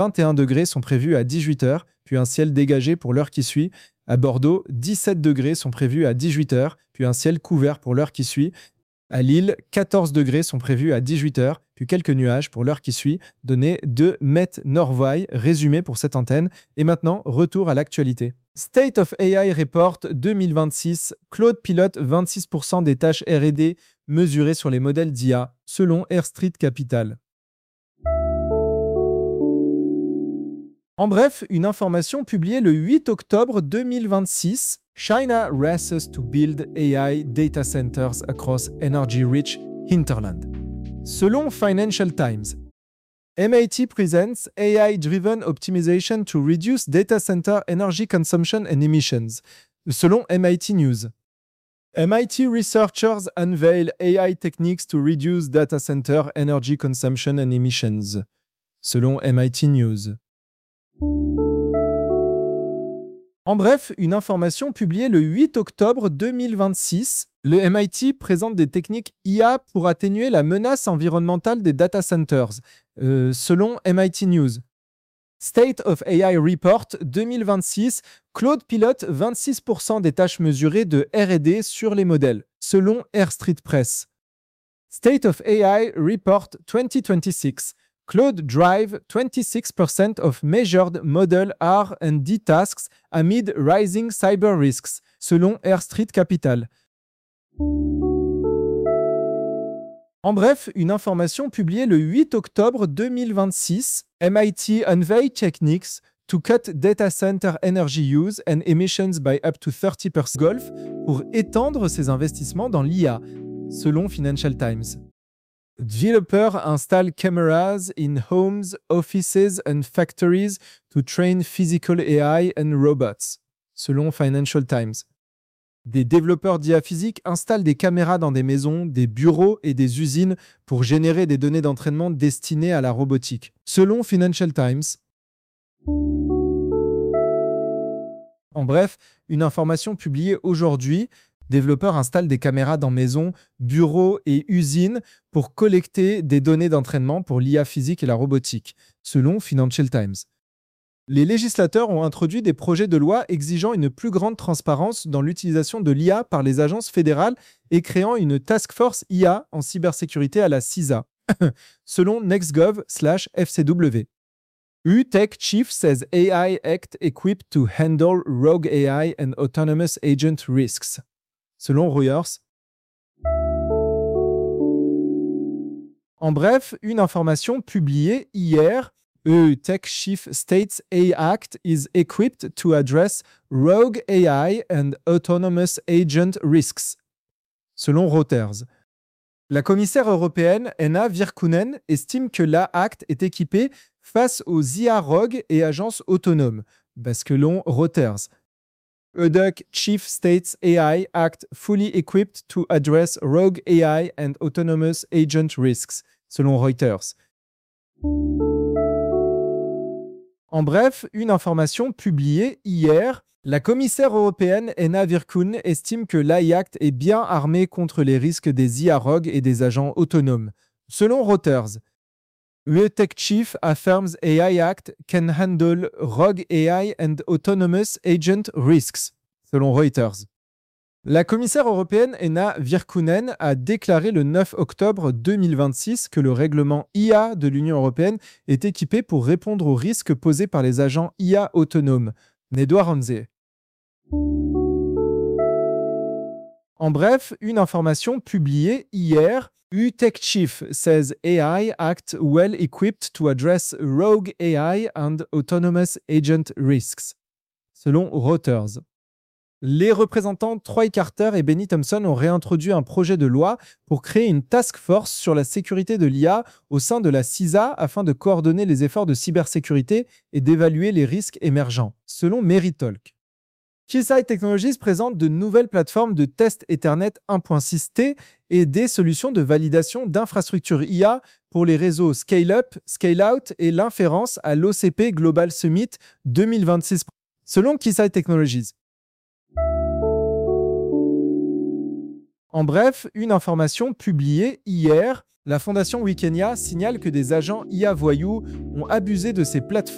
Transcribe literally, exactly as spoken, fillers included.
vingt et un degrés sont prévus à dix-huit heures, puis un ciel dégagé pour l'heure qui suit. À Bordeaux, dix-sept degrés sont prévus à dix-huit heures, puis un ciel couvert pour l'heure qui suit. À Lille, quatorze degrés sont prévus à dix-huit heures, puis quelques nuages pour l'heure qui suit. Données de Met Norway, résumé pour cette antenne. Et maintenant, retour à l'actualité. State of A I Report deux mille vingt-six, Claude pilote vingt-six pour cent des tâches R et D mesurées sur les modèles d'I A, selon Air Street Capital. En bref, une information publiée le huit octobre deux mille vingt-six. China races to build A I data centers across energy-rich hinterland. Selon Financial Times, M I T presents A I-driven optimization to reduce data center energy consumption and emissions. Selon M I T News, M I T researchers unveil A I techniques to reduce data center energy consumption and emissions. Selon M I T News. En bref, une information publiée le huit octobre deux mille vingt-six. Le M I T présente des techniques I A pour atténuer la menace environnementale des data centers, euh, selon M I T News. State of A I Report deux mille vingt-six, Claude pilote vingt-six pour cent des tâches mesurées de R et D sur les modèles, selon Air Street Press. State of A I Report twenty twenty-six, Claude drive twenty-six percent of measured model R and D tasks amid rising cyber risks, selon Air Street Capital. En bref, une information publiée le huit octobre deux mille vingt-six. M I T unveil techniques to cut data center energy use and emissions by up to thirty percent Golf pour étendre ses investissements dans l'I A, selon Financial Times. Developers install cameras in homes, offices and factories to train physical A I and robots, selon Financial Times. Des développeurs d'I A physique installent des caméras dans des maisons, des bureaux et des usines pour générer des données d'entraînement destinées à la robotique, selon Financial Times. En bref, une information publiée aujourd'hui. Développeurs installent des caméras dans maisons, bureaux et usines pour collecter des données d'entraînement pour l'I A physique et la robotique, selon Financial Times. Les législateurs ont introduit des projets de loi exigeant une plus grande transparence dans l'utilisation de l'I A par les agences fédérales et créant une task force I A en cybersécurité à la C I S A, selon nextgov slash F C W. U Tech Chief says A I Act equipped to handle rogue A I and autonomous agent risks, selon Reuters. En bref, une information publiée hier. E U Tech Chief states A I Act is equipped to address rogue A I and autonomous agent risks, selon Reuters. La commissaire européenne Henna Virkkunen estime que l'A Act est équipé face aux I A rogues et agences autonomes, selon Reuters. E U Tech Chief states A I Act fully equipped to address rogue A I and autonomous agent risks, selon Reuters. En bref, une information publiée hier. La commissaire européenne Henna Virkkunen estime que l'A I Act est bien armé contre les risques des I A rogues et des agents autonomes, selon Reuters. U Tech Chief affirms A I Act can handle rogue A I and autonomous agent risks, selon Reuters. La commissaire européenne Henna Virkkunen a déclaré le neuf octobre deux mille vingt-six que le règlement I A de l'Union européenne est équipé pour répondre aux risques posés par les agents I A autonomes. Nedouard Hanze. En bref, une information publiée hier. U Tech Chief says A I Act well equipped to address rogue A I and autonomous agent risks, selon Reuters. Les représentants Troy Carter et Benny Thompson ont réintroduit un projet de loi pour créer une task force sur la sécurité de l'I A au sein de la C I S A afin de coordonner les efforts de cybersécurité et d'évaluer les risques émergents, selon Meritalk. Keysight Technologies présente de nouvelles plateformes de test Ethernet un point six T et des solutions de validation d'infrastructures I A pour les réseaux Scale-up, Scale-out et l'inférence à l'O C P Global Summit deux mille vingt-six, selon Keysight Technologies. En bref, une information publiée hier. La fondation Wikenya signale que des agents I A voyous ont abusé de ces plateformes